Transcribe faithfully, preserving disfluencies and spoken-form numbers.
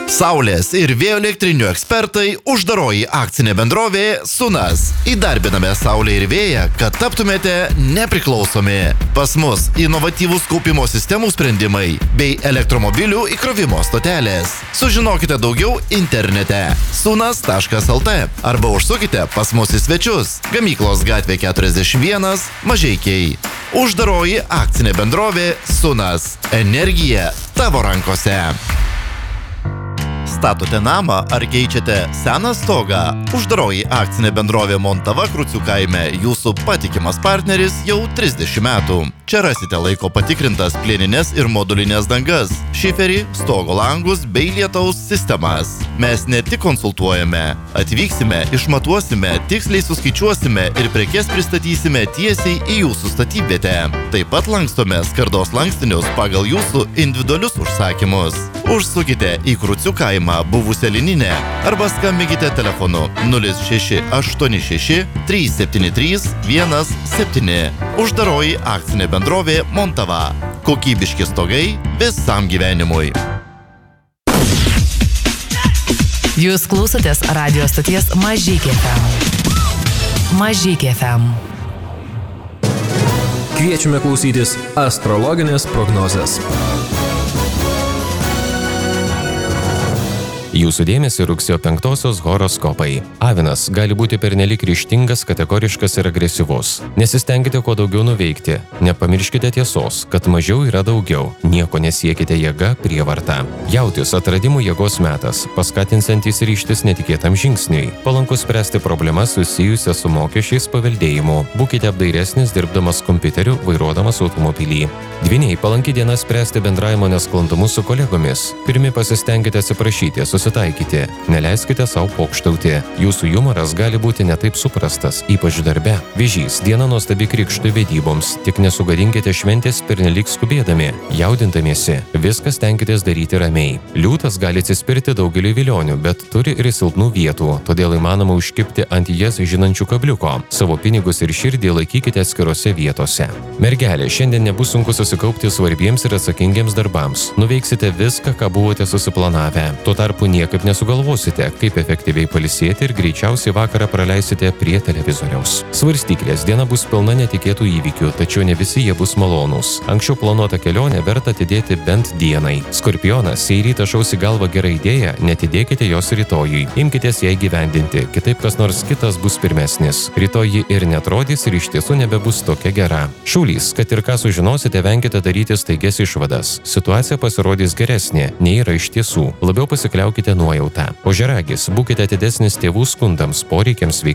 Saulės ir vėjo elektrinių ekspertai, uždaroji akcinė bendrovė Sunas. Įdarbiname saulę ir vėją, kad taptumėte nepriklausomi. Pas mus inovatyvūs kaupimo sistemų sprendimai bei elektromobilių įkrovimo stotelės. Sužinokite daugiau internete sunas taškas el te arba užsukite pas mus į svečius. Gamyklos gatvė keturiasdešimt vienas, Mažeikiai. Uždaroji akcinė bendrovė Sunas. Energija tavo rankose. Statote namą ar keičiate seną stogą? Uždaroji akcinė bendrovė Montava Krucių kaime jūsų patikimas partneris jau trisdešimt metų. Čia rasite laiko patikrintas plieninės ir modulinės dangas, šiferį, stogo langus bei lietaus sistemas. Mes ne tik konsultuojame, atvyksime, išmatuosime, tiksliai suskaičiuosime ir prekes pristatysime tiesiai į jūsų statybvietę. Taip pat lankstome skardos lankstinius pagal jūsų individualius užsakymus. Užsukite į Krucių kaimą buvusią lininę arba skambinkite telefonu nulis šeši aštuoni šeši trys septyni trys vienas septyni. Uždaroji akcinė bendrovė Montava. Kokybiški stogai visam gyvenimui. Jūs klausotės radio stoties Mažeikiai ef em. Mažeikiai ef em. Kviečiame klausytis astrologinės prognozės. Jūsų dėmesį rugsėjo penktosios horoskopai. Avinas gali būti pernelyg ryžtingas, kategoriškas ir agresyvus. Nesistengkite kuo daugiau nuveikti. Nepamirškite tiesos, kad mažiau yra daugiau. Nieko nesiekite jėga prievarta. Jautis atradimų jėgos metas, paskatinsantis ryžtis netikėtam žingsniui. Palanku spręsti problemas susijusias su mokesčiais paveldėjimu. Būkite apdairesnis dirbdamas kompiuteriu, vairuodamas automobilį. Dvyniai palanki diena spręsti bendravimo nesklandumus su kolegomis. Pirmi pasistengkite atsiprašyti, susitaikyti. Neleiskite savo pokštauti. Jūsų jumoras gali būti netaip suprastas, ypač darbe. Vėžys, diena nuostabi krikštui vedyboms, tik nesugadinkite šventės pernelyg skubėdami, jaudindamiesi. Viskas tenkitės daryti ramiai. Liūtas gali atsispirti daugeliu vilionių, bet turi ir silpnų vietų, todėl įmanoma užkibti ant jas žinančių kabliuko. Savo pinigus ir širdį laikykite atskirose vietose. Mergelė, šiandien nebus sunku susikaupti svarbiems ir atsakingiems darbams. Nuveiksite viską, ką buvote susiplanavę. Tuo tarpu niekaip nesugalvosite, kaip efektyviai pailsėti ir greičiausiai vakarą praleisite prie televizoriaus. Svarstyklės, diena bus pilna netikėtų įvykių, tačiau ne visi jie bus malonūs. Anksčiau planuotą kelionę verta atidėti bent dienai. Skorpionas, jei rytą šausi galva gera idėja, netidėkite jos rytojui. Imkitės ją įgyvendinti, kitaip kas nors kitas bus pirmesnis. Rytoj ji ir netrodys ir iš tiesų nebebus tokia gera. Šaulys, kad ir ką sužinosite, venkite daryti staigias išvadas. Situacija pasirodys geresnė, nei yra iš tiesų. Labiau pasikliaukite nuojautą. Ožiaragis, būkite atidesnis tėvų skundams, poreikiams,